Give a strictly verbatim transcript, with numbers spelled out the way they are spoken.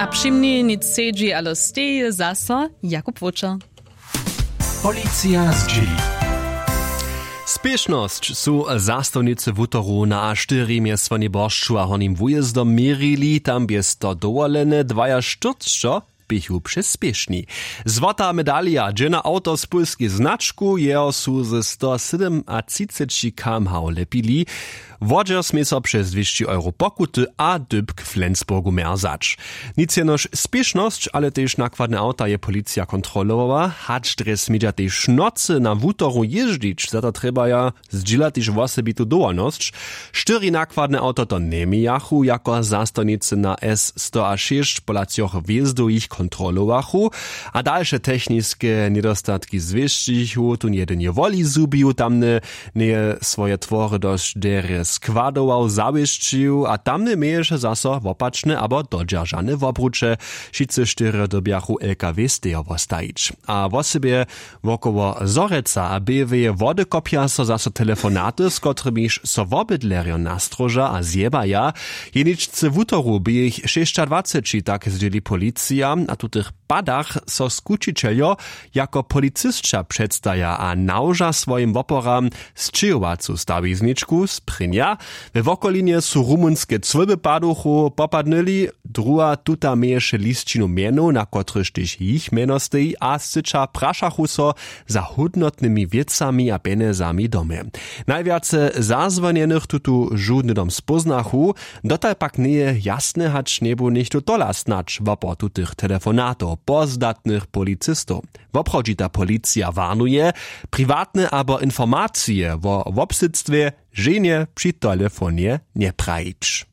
A przy mnie nic sedzi, ale steje zaso Jakub Wučer. Policja z dzieli. Spieszność su zastawnicy wutoru na cztery miestwo nieboszczu a honim wujezdom mierili, tam jest to dowolene dwaja sztuczco, pichu przyspieszni. Złota medalia, dżena auto z polskiej znaczku, jeho su ze sto siedemdziesiąt kilometrów lepili. Wodzier sme so przez dwieście euro pokuty a dybk w Flensburgu merzać. Nic jenoż spieszność, ale też nakładne auta je policja kontrolowała, hacz dres media też nocy na wutoru jeździć, za to trzeba ja zdzielać też osobitu dowolność. Cztery nakładne auto to nie mijachu, jako zastawnicy na S sto sześć pola cioch wjezdu ich kontrolowachu, a dalsze techniskie niedostatki zwieścichu, tu jeden je woli zubił, tamne nie swoje twory dość deres składował, zawieszczył, a tamne miejesze zaso wopaczne, abo dodzierżane wobrucze, wszyscy cztery dobiachu L K W stejowo stajić. A w osobie wokoło Zoreca a B W wody kopia so zaso telefonaty, z którymiż so wobydlerio nastroża a zjeba ja, jeniczce wutoru by ich sześćdziesiąt, tak zdzieli policja, a tu tych padach so skučiteljo jako policystka przedstaja a nauża swoim woporam sczyjowacu stawizniczku z prynia. We wokolinie su rumunskie cwyby paduchu popadnyli, druga tuta mieješe listčinu mienu, na kotryż tyś ich mieno stej, a sycza praszachu so za hudnotnymi wiecami a penezami domy. Najwiace zazwanienych tutu żudny dom spoznachu, dotal pak nie jasne hacz nebu nichtu tola snacz woportu tych telefonatów pozdatnych policystów. W obchodzi ta policja warnuje, prywatne abo informacje o obsyctwie żenie przy telefonie nie prajić.